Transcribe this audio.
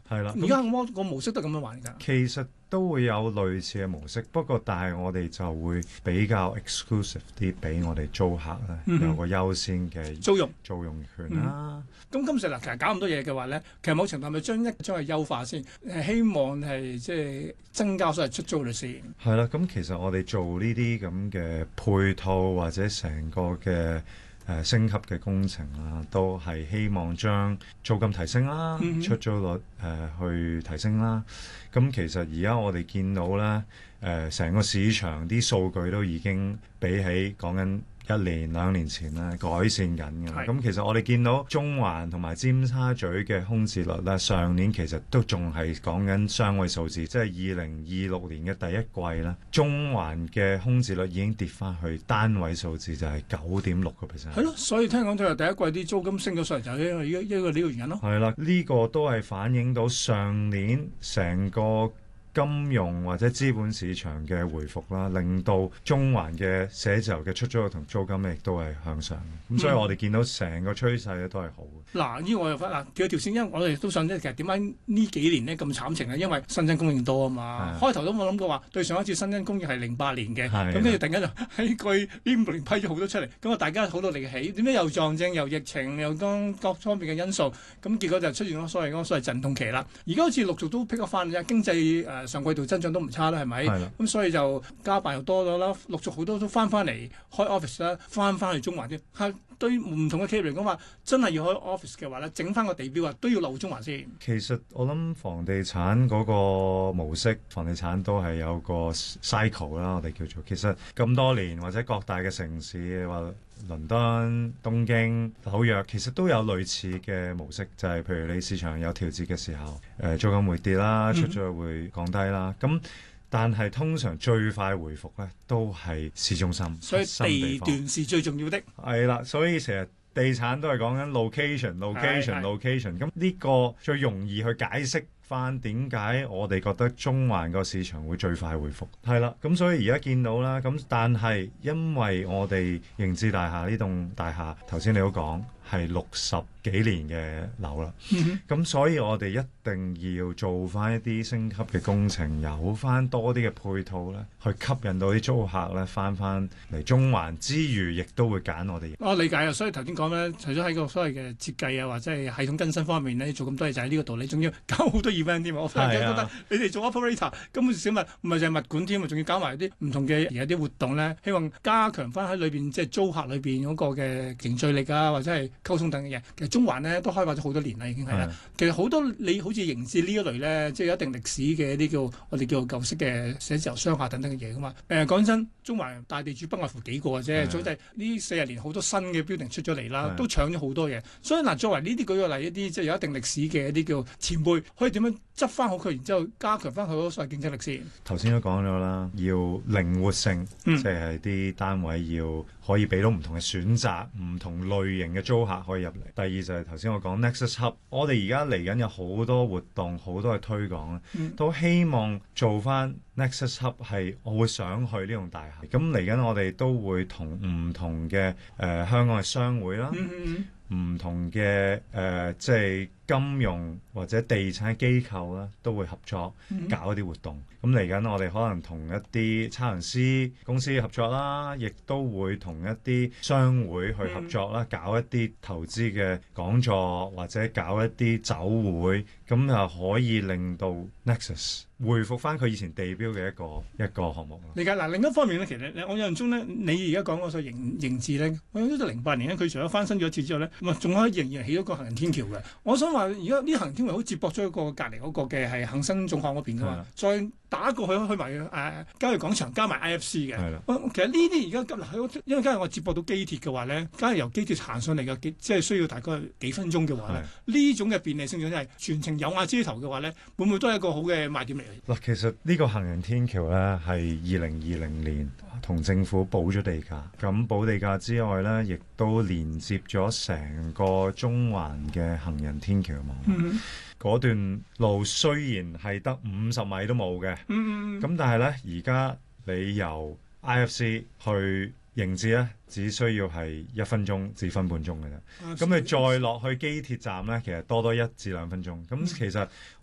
係啦。 而家個模式都係咁樣玩㗎。 其實都會有類似嘅模式，不過但係我哋就會比較 exclusive 啲，俾我哋租客咧、有個優先嘅租用權啦。 咁今次嗱，其實搞咁多嘢嘅話咧，其實某程度係咪將佢優化先？希望係即係增加所謂出租率先。 係啦，咁其實我哋做呢啲咁嘅配套或者成個嘅升級嘅工程啦，都係希望將租金提升啦，出租率去提升啦。咁其實而家我哋見到咧，成個市場啲數據都已經比起講緊1年2年前咧改善緊嘅。咁其實我哋見到中環同埋尖沙咀嘅空置率咧，上年其實都仲係講緊雙位數字，即係2026年嘅第一季咧，中環嘅空置率已經跌翻去單位數字，就係9.6%。 係咯，所以聽講就係第一季啲租金升咗上嚟，就係因為呢個原因咯。 係啦，呢個都係反映到上年成個金融或者資本市場嘅回復啦，令到中環嘅寫字樓嘅出租同租金亦都係向上嘅。咁所以我哋見到成個趨勢咧都係好嘅。 嗱，呢個我又發嗱幾條線，因為我哋都想即係其實點解呢幾年咧咁慘情咧？因為新增供應多啊嘛。開頭都冇諗過話對上一次新增供應係08年嘅，咁跟住突然間就喺佢呢5年批咗好多出嚟，咁啊大家好努力起，點解又撞正又疫情又各方面嘅因素，咁結果就出現咗所謂陣痛期啦。而家好似陸續都 pick up 翻嘅經濟上季度增長都唔差啦，係咪？咁所以就加辦又多咗啦，陸續好多都翻嚟開 office 啦，翻去中環添。係對唔同嘅企業嚟講話，真係要開 office 嘅話咧，整翻個地標啊，都要留中環先。 其實我諗房地產嗰個模式，房地產都係有個 cycle 啦，我哋叫做。其實咁多年或者各大嘅城市話，倫敦、東京、紐約其實都有類似嘅模式，就係譬如你市場有調節嘅時候，租金會跌啦，出租會降低啦。咁但係通常最快回復咧，都係市中心， 所以地段是最重要的。 係啦，所以成日地產都係講緊 location。咁呢個最容易去解釋翻點解我哋覺得中環個市場會最快回復。係啦，咁所以而家見到啦，咁但係因為我哋盈置大廈呢棟大廈，頭先你都講係60幾年嘅樓啦，咁所以我哋一定要做翻一啲升級嘅工程，有翻多啲嘅配套咧，去吸引到啲租客咧翻嚟中環之餘，亦都會揀我哋。 我理解啊，所以頭先講咧，除咗喺個所謂嘅設計啊，或者係系統更新方面咧，做咁多嘢就係呢個道理，仲要搞好多 event 添。我忽然間覺得你哋做 operator 根本小物唔係淨係物管添啊，仲要搞埋啲唔同嘅而家啲活動咧，希望加強翻喺裏邊即係租客裏邊嗰個嘅凝聚力啊，或者係溝通等嘅嘢。其實中環咧都開發咗好多年啦，已經係啦。其實好多你好似盈置呢一類咧，即係有一定歷史嘅一啲我哋叫做舊式嘅寫字樓商廈等等嘅嘢噶嘛。講真，中環大地主不外乎幾個嘅啫，總之呢40年好多新嘅 building 出咗嚟啦，都搶咗好多嘢。所以嗱，作為呢啲舉個例，一啲即係有一定歷史嘅一啲叫前輩，可以點樣執翻好佢，然之後加強翻佢嗰所謂競爭力先。頭先都講咗啦，要靈活性，即係啲單位要可以俾到唔同嘅選擇，唔同類型嘅租客可以入嚟。第二就係頭先我講 Nexus Hub， 我哋而家嚟緊有好多活動，好多嘅推廣都希望做翻 Nexus Hub 係我會想去呢種大廈。咁嚟緊我哋都會同唔同嘅香港嘅商會啦，唔同嘅即係金融或者地產機構啦，都會合作搞一啲活動。咁嚟緊我哋可能同一啲測量師公司合作啦，亦都會同一啲商會去合作啦，搞一啲投資嘅講座或者搞一啲酒會，咁就可以令到 Nexus 恢復翻佢以前地標嘅一個項目咯。理解嗱，另一方面咧，其實我印象中咧，你而家講嗰個盈置咧，我印象中08年咧，佢除咗翻新咗一次之後咧，仲可以仍然起咗個行人天橋嘅。我想話而家呢行人天橋好接駁咗一個隔離嗰個嘅係恒生總行嗰邊噶嘛，再打過去埋交易廣場加埋 IFC 嘅。其實呢啲而家因為假如我接駁到機鐵嘅話咧，假如由機鐵行上嚟嘅，即係需要大概幾分鐘嘅話咧，呢種嘅便利性真係全程有瓦遮頭嘅話咧，會唔會都係一個好嘅賣點嚟？嗱，其實呢個行人天橋咧係2020年同政府補咗地價，咁補地價之外咧，亦都連接咗成個中環嘅行人天橋網絡。嗰段路雖然係得50米都冇嘅，咁但係咧，而家你由 IFC 去盈置咧，只需要係1分鐘至分半鐘嘅啫。咁你再落去機鐵站咧，其實多1至2分鐘。咁其實